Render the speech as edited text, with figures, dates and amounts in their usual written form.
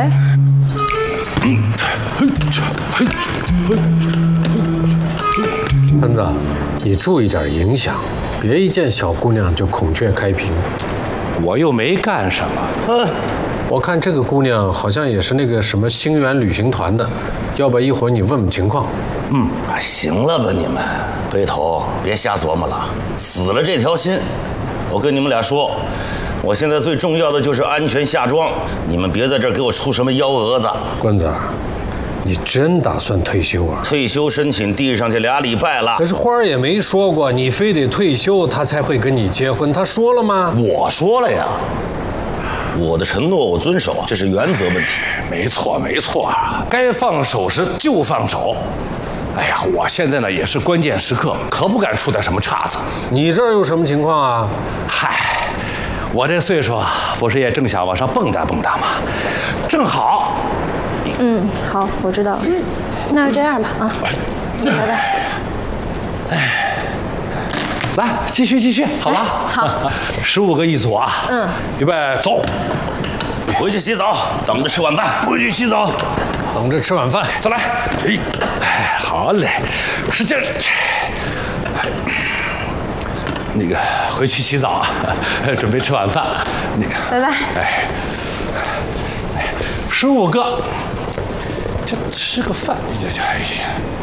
喂。 恩子，你注意点影响，别一见小姑娘就孔雀开屏。 我又没干什么。 我看这个姑娘好像也是那个什么星源旅行团的，要不一会儿你问问情况。 行了吧你们，背头别瞎琢磨了，死了这条心。我跟你们俩说，我现在最重要的就是安全下庄，你们别在这儿给我出什么幺蛾子。 关子，你真打算退休啊？ 退休申请递上去2礼拜了。 可是花儿也没说过你非得退休他才会跟你结婚，他说了吗？ 我说了呀，我的承诺我遵守啊，这是原则问题。 没错，该放手时就放手。哎呀，我现在呢也是关键时刻，可不敢出点什么岔子。 你这儿有什么情况啊？ 嗨，我这岁数啊，不是也正想往上蹦跶蹦跶吗？正好。 好，我知道了。那就这样吧啊，拜拜。 来，继续，好吧？ 好 ，15个一组啊。预备，走。 回去洗澡，等着吃晚饭。 回去洗澡， 等着吃晚饭。 再来。好嘞，使劲。那个回去洗澡啊，准备吃晚饭。那个， 拜拜。 15个，就吃个饭，哎呀。